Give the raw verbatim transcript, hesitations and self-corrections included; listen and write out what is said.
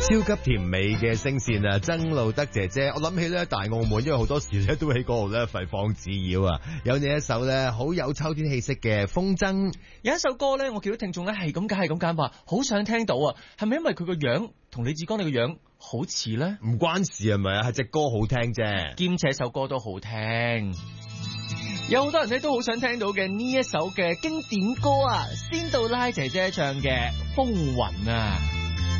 超級甜美嘅聲線啊，曾路德姐姐，我諗起咧大澳門，因為好多時咧都喺嗰度咧吠放紙鷂啊，有你一首咧好有秋天氣息嘅風箏。 有一首歌咧，我見到聽眾咧係咁解係咁揀話，好想聽到啊，係咪因為佢個樣同李志剛你個樣好似咧？ 唔關事係咪啊？係隻歌好聽啫， 兼且首歌都好聽。有好多人咧都好想聽到嘅呢一首嘅經典歌啊，仙杜拉姐姐唱嘅《風雲》啊。